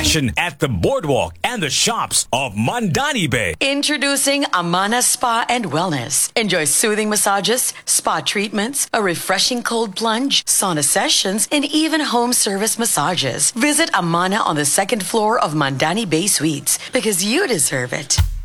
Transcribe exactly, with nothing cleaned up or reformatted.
action at the boardwalk and the shops of Mandani Bay. Introducing Amana Spa and Wellness. Enjoy soothing massages, spa treatments, a refreshing cold plunge, sauna sessions, and even home service massages. Visit Amana on the second floor of Mandani Bay Suites because you deserve it.